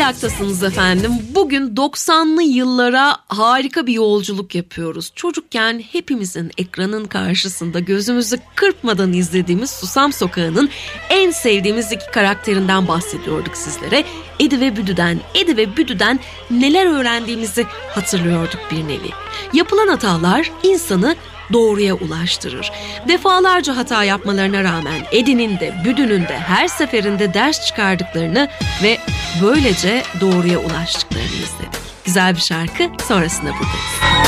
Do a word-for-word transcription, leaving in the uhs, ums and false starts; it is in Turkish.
plaktasınız efendim. Bugün doksanlı yıllara harika bir yolculuk yapıyoruz. Çocukken hepimizin ekranın karşısında gözümüzü kırpmadan izlediğimiz Susam Sokağı'nın en sevdiğimiz iki karakterinden bahsediyorduk sizlere. Edi ve Büdü'den, Edi ve Büdü'den neler öğrendiğimizi hatırlıyorduk bir nevi. Yapılan hatalar insanı doğruya ulaştırır. Defalarca hata yapmalarına rağmen Edi'nin de Büdü'nün de her seferinde ders çıkardıklarını ve böylece doğruya ulaştıklarını izledik. Güzel bir şarkı, sonrasında buradayız.